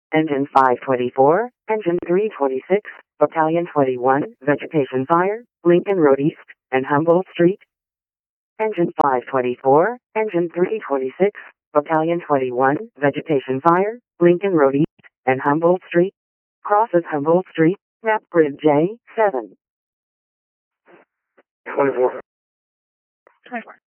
Engine 524, Engine 326, Battalion 21, Vegetation Fire, Lincoln Road East, and Humboldt Street. Engine 524, Engine 326, Battalion 21, Vegetation Fire, Lincoln Road East, and Humboldt Street. Crosses Humboldt Street, map grid J7. 24. 24.